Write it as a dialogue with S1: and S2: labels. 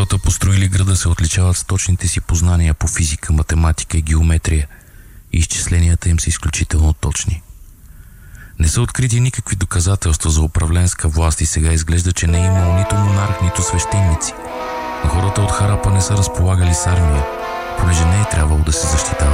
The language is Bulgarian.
S1: Хората, построили града, се отличават с точните си познания по физика, математика и геометрия и изчисленията им са изключително точни. Не са открити никакви доказателства за управленска власт и сега изглежда, че не е имало нито монарх, нито свещеници. Но хората от Харапа не са разполагали с армия, понеже не е трябвало да се защитават